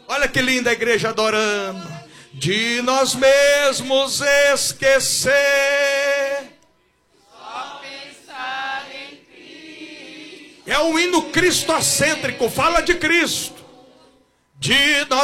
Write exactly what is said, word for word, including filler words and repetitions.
Olha que linda a igreja adorando. De nós mesmos esquecer. Só pensar em Cristo. É um hino cristocêntrico, fala de Cristo. De nós